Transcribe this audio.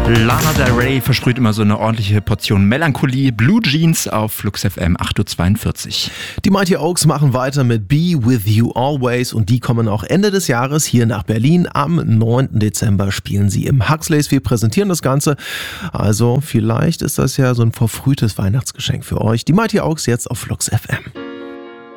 Lana Del Rey versprüht immer so eine ordentliche Portion Melancholie. Blue Jeans auf Flux FM 8.42 Uhr. Die Mighty Oaks machen weiter mit Be With You Always und die kommen auch Ende des Jahres hier nach Berlin. Am 9. Dezember spielen sie im Huxleys. Wir präsentieren das Ganze. Also vielleicht ist das ja so ein verfrühtes Weihnachtsgeschenk für euch. Die Mighty Oaks jetzt auf Flux FM.